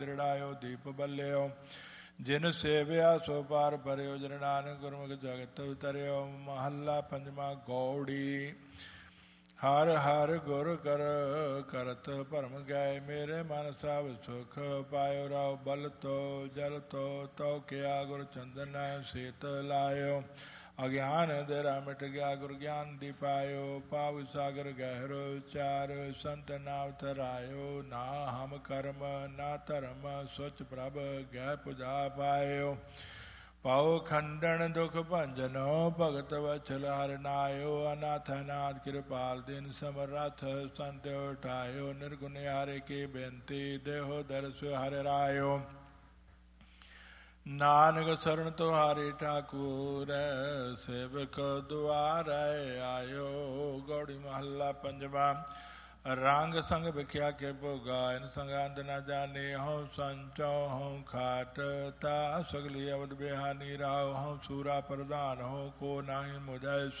ਦ੍ਰਿੜਾਇਓ ਦੀਪ ਬੱਲਿਓ ਜਿਨ ਸੇਵਿਆ ਸੋ ਪਾਰ ਭਰਿਓ ਜਨ ਨਾਨਕ ਗੁਰਮੁਖ ਜਗਤ ਉਤਰਿਓ। ਮਹੱਲਾ ਪੰਜਵਾਂ। ਗੌੜੀ। ਹਰ ਹਰ ਗੁਰ ਕਰ ਕਰਤ ਭਰਮ ਗਏ ਮੇਰੇ ਮਨ ਸਭ ਸੁਖ ਪਾਇਓ। ਰਾਉ ਬਲ ਤੋ ਜਲ ਤੋ ਤਉ ਕਿਆ ਗੁਰ ਚੰਦਨ ਸੀਤ ਲਾਇਓ। ਅਗਿਆਨ ਅੰਧੇਰਾ ਮਿਟ ਗਿਆ ਗੁਰ ਗਿਆਨ ਦੀਪਾਇਓ। ਪਾਵ ਸਾਗਰ ਗਹਿਰੋ ਉਚਾਰ ਸੰਤ ਨਾਮ ਧਰਾਇਓ। ਨਾ ਹਮ ਕਰਮ ਨਾ ਧਰਮ ਸੁਚ ਪ੍ਰਭ ਗਹਿ ਪੁਜਾ ਪਾਇਓ। ਪਾਉ ਖੰਡਨ ਦੁਖ ਭੰਜਨੋ ਭਗਤ ਵਛਲ ਹਰਿ ਨਾਇਓ। ਅਨਾਥ ਅਨਾਥ ਕਿਰਪਾਲ ਦਿਨ ਸਮਰਥ ਸੰਤ ਉਠਾਇਓ। ਨਿਰਗੁਣ ਹਾਰੇ ਕੀ ਬੇਨਤੀ ਦੇਹੋ ਦਰਸ ਹਰਿ ਰਾਇਓ। ਨਾਨਕ ਸਰਣ ਤੁਹਾਰੀ ਠਾਕੁਰ ਸੇਵਕ ਦੁਆਰੈ ਆਇਓ। ਗੌੜੀ ਮਹੱਲਾ ਪੰਜਵਾਂ। ਰੰਗ ਸੰਗ ਵਿਖਿਆ ਕੇ ਭੋਗਾ ਇਨ ਸੰਗੰਧ ਨ ਜਾਣੇ। ਹਉ ਸੰਚੋ ਹਉ ਖਾਟ ਤਾ ਸਗਲੀ ਅਵਦ ਬਿਹਾਨੀ ਰਾਉ। ਹਉ ਸੂਰਾ ਪ੍ਰਧਾਨ ਹੋ ਕੋ ਨਾਹੀ ਮੁਝੈ